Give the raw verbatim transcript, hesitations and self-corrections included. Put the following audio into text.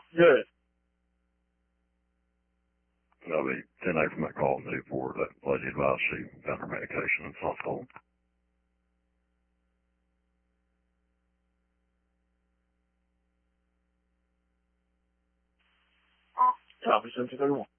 Good. I'll be ten days from that call and move forward. That lady advised she found her medication in the hospital. Copy, seven two thirty-one.